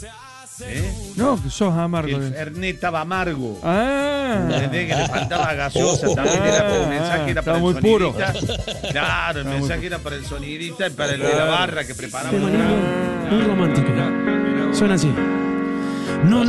No, que sos Que amargo. el Fernet estaba amargo. Ah. Desde que le faltaba gaseosa, también era, el mensaje era para Estaba el muy puro. sonidista. Claro, el mensaje era para el sonidista y para el de la barra que preparaba. Muy romántico. Suena así. No